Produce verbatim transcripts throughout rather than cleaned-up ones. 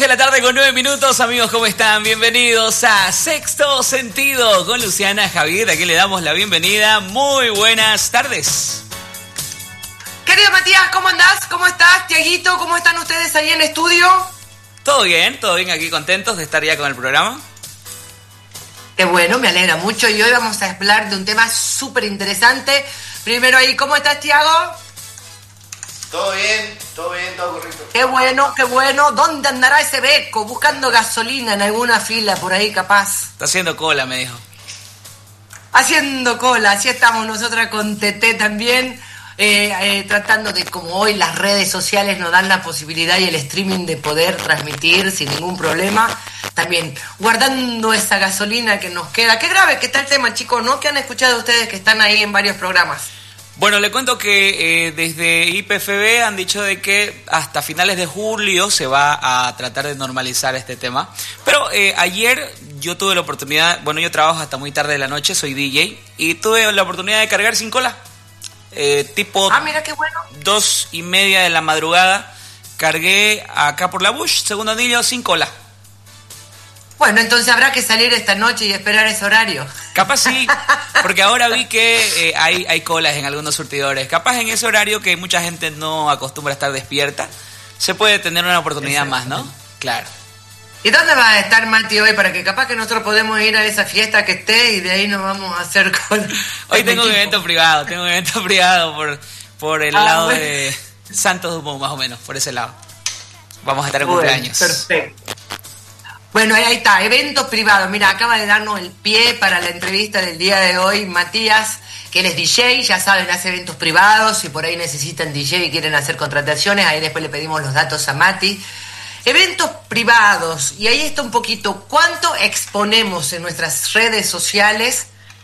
la tarde con nueve minutos, amigos, ¿cómo están? Bienvenidos a Sexto Sentido con Luciana Javier. Aquí le damos la bienvenida. Muy buenas tardes. Querido Matías, ¿cómo andás? ¿Cómo estás? Tiaguito, ¿cómo están ustedes ahí en el estudio? Todo bien, todo bien, aquí contentos de estar ya con el programa. Qué bueno, me alegra mucho. Y hoy vamos a hablar de un tema súper interesante. Primero ahí, ¿cómo estás, Tiago? Todo bien, todo bien, todo correcto. Qué bueno, qué bueno. ¿Dónde andará ese beco? Buscando gasolina en alguna fila por ahí, capaz. Está haciendo cola, me dijo. Haciendo cola, así estamos nosotras con Teté también. Eh, eh, tratando de, como hoy las redes sociales nos dan la posibilidad y el streaming de poder transmitir sin ningún problema, también guardando esa gasolina que nos queda. Qué grave que está el tema, chicos, ¿no? ¿Qué han escuchado ustedes que están ahí en varios programas? Bueno, le cuento que eh, desde I P F B han dicho de que hasta finales de julio se va a tratar de normalizar este tema. Pero eh, ayer yo tuve la oportunidad, bueno, yo trabajo hasta muy tarde de la noche, soy D J, y tuve la oportunidad de cargar sin cola. Eh, tipo ah, mira qué bueno. Dos y media de la madrugada cargué acá por la Bush, segundo anillo, sin cola. Bueno, entonces habrá que salir esta noche y esperar ese horario. Capaz sí, porque ahora vi que eh, hay, hay colas en algunos surtidores. Capaz en ese horario que mucha gente no acostumbra a estar despierta, se puede tener una oportunidad más, ¿no? Claro. ¿Y dónde va a estar Mati hoy? Para que capaz que nosotros podemos ir a esa fiesta que esté y de ahí nos vamos a hacer con... Hoy tengo un evento privado, tengo un evento privado por, por el ah, lado bueno. de Santos Dumont, más o menos, por ese lado. Vamos a estar en bueno, cumpleaños. Perfecto. Bueno, ahí está, eventos privados. Mira, acaba de darnos el pie para la entrevista del día de hoy Matías, que él es D J, ya saben, hace eventos privados. Si por ahí necesitan D J y quieren hacer contrataciones, ahí después le pedimos los datos a Mati. Eventos privados, y ahí está un poquito, ¿cuánto exponemos en nuestras redes sociales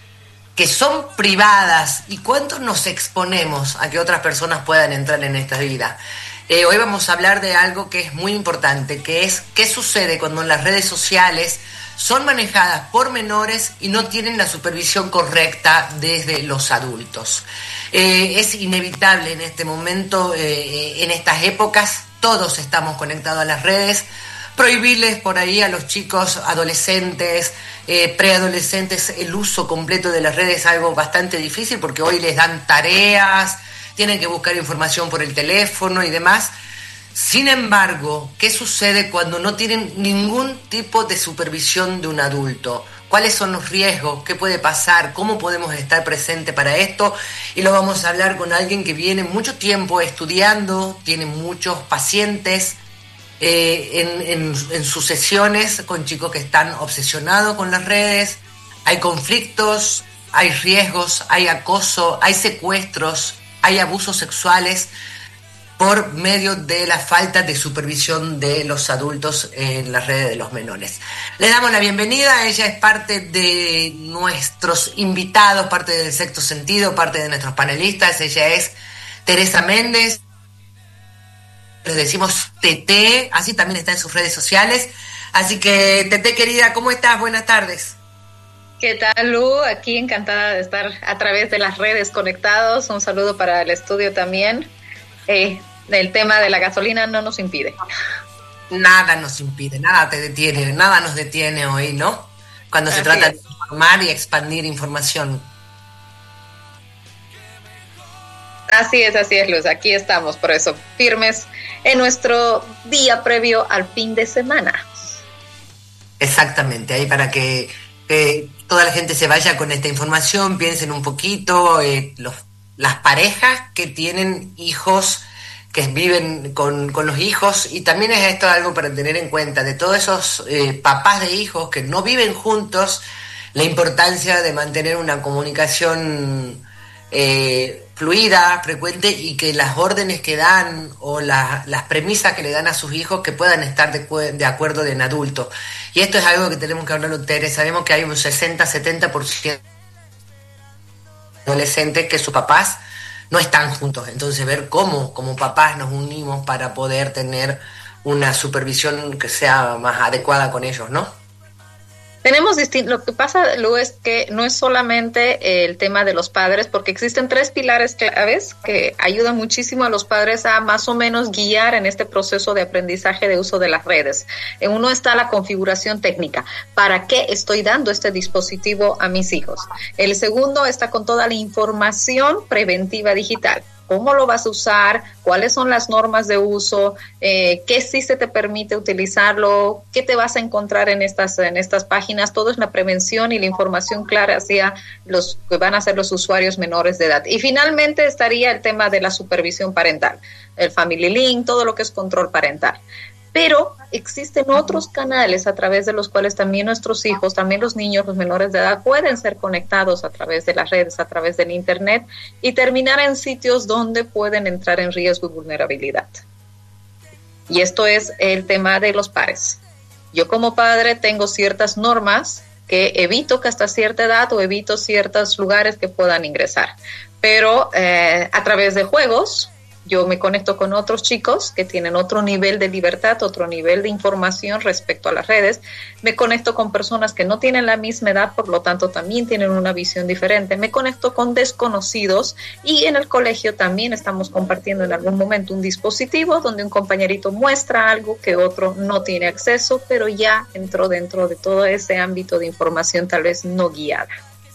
que son privadas y cuánto nos exponemos a que otras personas puedan entrar en esta vida? Eh, hoy vamos a hablar de algo que es muy importante, que es qué sucede cuando las redes sociales son manejadas por menores y no tienen la supervisión correcta desde los adultos. Eh, es inevitable en este momento, eh, en estas épocas, todos estamos conectados a las redes. Prohibirles por ahí a los chicos, adolescentes, eh, preadolescentes, el uso completo de las redes es algo bastante difícil porque hoy les dan tareas, tienen que buscar información por el teléfono y demás. Sin embargo, ¿qué sucede cuando no tienen ningún tipo de supervisión de un adulto? ¿Cuáles son los riesgos? ¿Qué puede pasar? ¿Cómo podemos estar presentes para esto? Y lo vamos a hablar con alguien que viene mucho tiempo estudiando, tiene muchos pacientes eh, en, en, en sus sesiones con chicos que están obsesionados con las redes. Hay conflictos, hay riesgos, hay acoso, hay secuestros, hay abusos sexuales por medio de la falta de supervisión de los adultos en las redes de los menores. Le damos la bienvenida, ella es parte de nuestros invitados, parte del Sexto Sentido, parte de nuestros panelistas, ella es Teresa Méndez, le decimos Teté, así también está en sus redes sociales. Así que, Teté querida, ¿cómo estás? Buenas tardes. ¿Qué tal, Lu? Aquí encantada de estar a través de las redes conectados. Un saludo para el estudio también. Eh, el tema de la gasolina no nos impide. Nada nos impide, nada te detiene, nada nos detiene hoy, ¿no? Cuando Así se trata es. de informar y expandir información. Así es, así es, Luz. Aquí estamos, por eso, firmes en nuestro día previo al fin de semana. Exactamente, ahí para que eh, toda la gente se vaya con esta información, piensen un poquito, eh, los, las parejas que tienen hijos, que viven con, con los hijos, y también es esto algo para tener en cuenta, de todos esos eh, papás de hijos que no viven juntos, la importancia de mantener una comunicación eh, fluida, frecuente, y que las órdenes que dan o la, las premisas que le dan a sus hijos que puedan estar de, de acuerdo en adultos. Y esto es algo que tenemos que hablar ustedes. Sabemos que hay un sesenta a setenta por ciento de adolescentes que sus papás no están juntos. Entonces ver cómo como papás nos unimos para poder tener una supervisión que sea más adecuada con ellos, ¿no? Tenemos distinto, lo que pasa, Lu, es que no es solamente el tema de los padres, porque existen tres pilares claves que ayudan muchísimo a los padres a más o menos guiar en este proceso de aprendizaje de uso de las redes. En uno está la configuración técnica. ¿Para qué estoy dando este dispositivo a mis hijos? El segundo está con toda la información preventiva digital. ¿Cómo lo vas a usar? ¿Cuáles son las normas de uso? Eh, ¿Qué sí se te permite utilizarlo? ¿Qué te vas a encontrar en estas, en estas páginas? Todo es la prevención y la información clara hacia los que van a ser los usuarios menores de edad. Y finalmente estaría el tema de la supervisión parental, el Family Link, todo lo que es control parental. Pero existen otros canales a través de los cuales también nuestros hijos, también los niños, los menores de edad, pueden ser conectados a través de las redes, a través del Internet y terminar en sitios donde pueden entrar en riesgo y vulnerabilidad. Y esto es el tema de los pares. Yo como padre tengo ciertas normas que evito que hasta cierta edad o evito ciertos lugares que puedan ingresar. Pero eh, a través de juegos, yo me conecto con otros chicos que tienen otro nivel de libertad, otro nivel de información respecto a las redes. Me conecto con personas que no tienen la misma edad, por lo tanto también tienen una visión diferente. Me conecto con desconocidos y en el colegio también estamos compartiendo en algún momento un dispositivo donde un compañerito muestra algo que otro no tiene acceso, pero ya entró dentro de todo ese ámbito de información tal vez no guiada.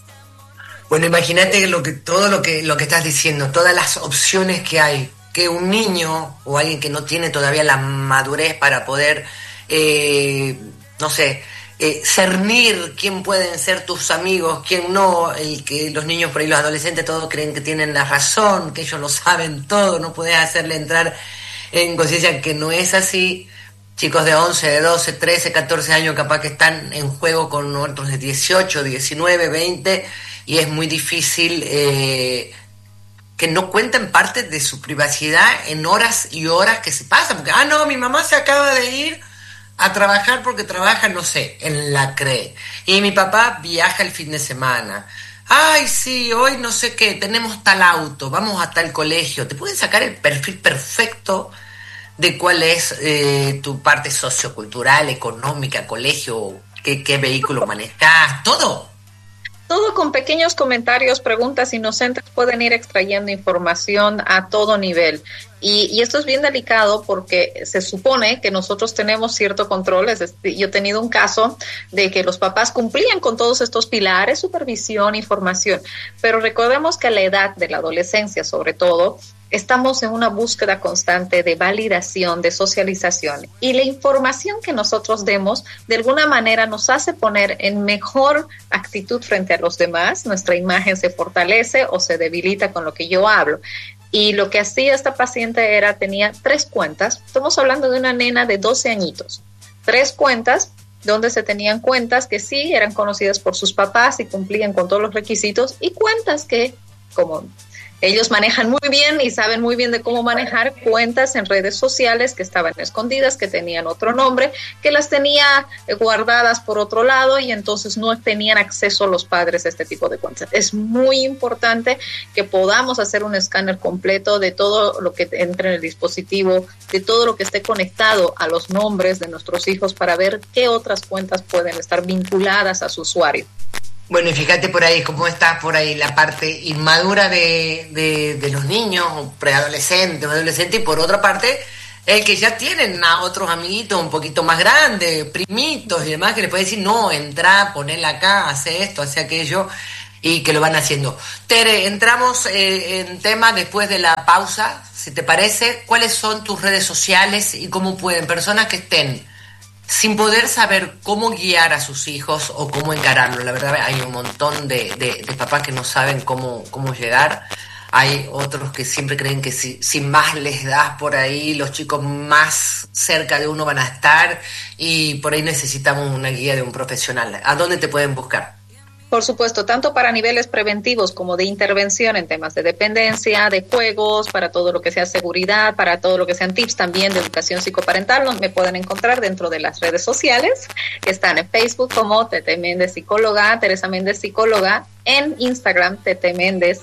Bueno, imagínate lo que, todo lo que, lo que estás diciendo, todas las opciones que hay, que un niño o alguien que no tiene todavía la madurez para poder, eh, no sé, eh, cernir quién pueden ser tus amigos, quién no, el que los niños por ahí, los adolescentes, todos creen que tienen la razón, que ellos lo saben todo, no puedes hacerle entrar en conciencia que no es así. Chicos de once, de doce, trece, catorce años capaz que están en juego con otros de dieciocho, diecinueve, veinte, y es muy difícil eh, que no cuenten parte de su privacidad en horas y horas que se pasan, porque, ah, no, mi mamá se acaba de ir a trabajar porque trabaja, no sé, en la C R E, y mi papá viaja el fin de semana. Ay, sí, hoy no sé qué, tenemos tal auto, vamos a tal colegio. Te pueden sacar el perfil perfecto de cuál es eh, tu parte sociocultural, económica, colegio, qué, qué vehículo manejas, todo. Todo con pequeños comentarios, preguntas inocentes pueden ir extrayendo información a todo nivel. Y, y esto es bien delicado porque se supone que nosotros tenemos cierto control. Es decir, yo he tenido un caso de que los papás cumplían con todos estos pilares, supervisión, información. Pero recordemos que a la edad de la adolescencia, sobre todo, estamos en una búsqueda constante de validación, de socialización. Y la información que nosotros demos, de alguna manera, nos hace poner en mejor actitud frente a los demás. Nuestra imagen se fortalece o se debilita con lo que yo hablo. Y lo que hacía esta paciente era, tenía tres cuentas. Estamos hablando de una nena de doce añitos. Tres cuentas donde se tenían cuentas que sí eran conocidas por sus papás y cumplían con todos los requisitos, y cuentas que, como ellos manejan muy bien y saben muy bien de cómo manejar, cuentas en redes sociales que estaban escondidas, que tenían otro nombre, que las tenía guardadas por otro lado, y entonces no tenían acceso a los padres a este tipo de cuentas. Es muy importante que podamos hacer un escáner completo de todo lo que entre en el dispositivo, de todo lo que esté conectado a los nombres de nuestros hijos, para ver qué otras cuentas pueden estar vinculadas a su usuario. Bueno, y fíjate por ahí cómo está por ahí la parte inmadura de, de, de los niños, preadolescentes, adolescentes, y por otra parte, el que ya tienen a otros amiguitos un poquito más grandes, primitos y demás, que les puede decir, no, entra, ponela acá, hace esto, hace aquello, y que lo van haciendo. Tere, entramos eh, en tema después de la pausa, si te parece. ¿Cuáles son tus redes sociales y cómo pueden personas que estén sin poder saber cómo guiar a sus hijos o cómo encararlo? La verdad, hay un montón de, de, de papás que no saben cómo, cómo llegar. Hay otros que siempre creen que si, si más les das por ahí, los chicos más cerca de uno van a estar, y por ahí necesitamos una guía de un profesional. ¿A dónde te pueden buscar? Por supuesto, tanto para niveles preventivos como de intervención en temas de dependencia, de juegos, para todo lo que sea seguridad, para todo lo que sean tips también de educación psicoparental. Me pueden encontrar dentro de las redes sociales, que están en Facebook como Tete Méndez Psicóloga, Teresa Méndez Psicóloga, en Instagram Tete Méndez,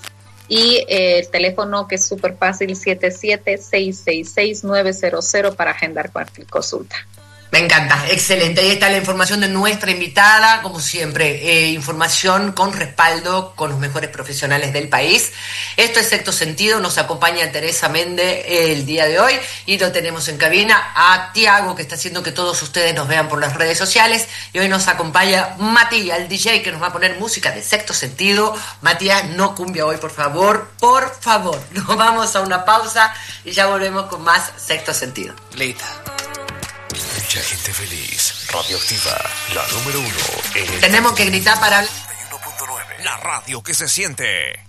y eh, el teléfono que es súper fácil, siete siete seis seis seis nueve cero cero para agendar cualquier consulta. Me encanta, excelente. Ahí está la información de nuestra invitada, como siempre, eh, información con respaldo con los mejores profesionales del país. Esto es Sexto Sentido, nos acompaña Teresa Méndez el día de hoy y lo tenemos en cabina a Tiago, que está haciendo que todos ustedes nos vean por las redes sociales, y hoy nos acompaña Matías, el D J que nos va a poner música de Sexto Sentido. Matías, no cumbia hoy, por favor, por favor. Nos vamos a una pausa y ya volvemos con más Sexto Sentido. Listo. Mucha gente feliz. Radioactiva, la número uno en el... Tenemos que gritar para... La radio que se siente.